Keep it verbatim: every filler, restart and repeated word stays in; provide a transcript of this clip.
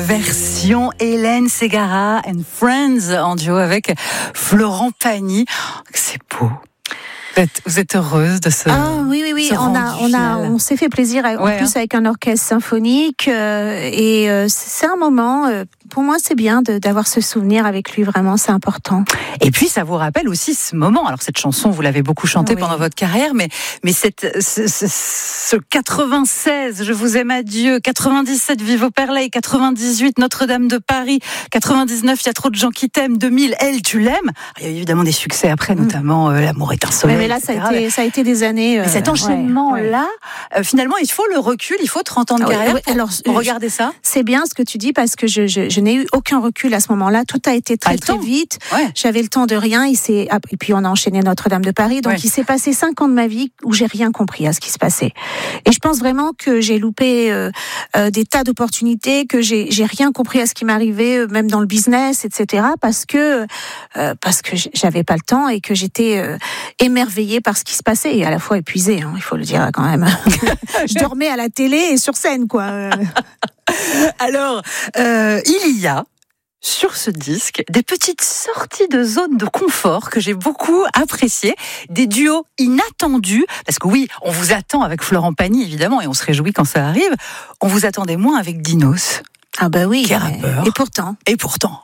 version Hélène Ségara and Friends en duo avec Florent Pagny. C'est beau. Vous êtes, vous êtes heureuse de ce Ah oui oui oui, on a on a on s'est fait plaisir en ouais, plus hein. avec un orchestre symphonique euh, et euh, c'est un moment euh, pour moi c'est bien de, d'avoir ce souvenir avec lui, vraiment c'est important. Et puis ça vous rappelle aussi ce moment. Alors cette chanson vous l'avez beaucoup chantée oui. pendant votre carrière, mais mais cette ce, ce, ce quatre-vingt-seize, Je vous aime adieu, quatre-vingt-dix-sept, Vive au Perlay, quatre-vingt-dix-huit, Notre-Dame de Paris, quatre-vingt-dix-neuf, Il y a trop de gens qui t'aiment, deux mille, Elle tu l'aimes. Il y a eu évidemment des succès après, notamment euh, L'amour est un soleil. Mais là, ça a, été, ça a été des années. Euh, cet enchaînement-là, ouais. euh, finalement, il faut le recul, il faut trente ans de carrière. Ouais, pour, alors, pour regarder ça. C'est bien ce que tu dis parce que je, je, je n'ai eu aucun recul à ce moment-là. Tout a été très, très vite. Ouais. J'avais le temps de rien. Il s'est, et puis, on a enchaîné Notre-Dame de Paris. Donc, ouais. il s'est passé cinq ans de ma vie où j'ai rien compris à ce qui se passait. Et je pense vraiment que j'ai loupé euh, euh, des tas d'opportunités, que j'ai, j'ai rien compris à ce qui m'arrivait, même dans le business, et cetera. Parce que, euh, parce que j'avais pas le temps et que j'étais euh, émerveillée par ce qui se passait et à la fois épuisée, hein, il faut le dire quand même. Je dormais à la télé et sur scène, quoi. Alors, euh, il y a sur ce disque des petites sorties de zone de confort que j'ai beaucoup appréciées, des duos inattendus, parce que oui, on vous attend avec Florent Pagny évidemment et on se réjouit quand ça arrive. On vous attendait moins avec Dinos. Ah bah oui. Qui est rappeur. Et pourtant. Et pourtant.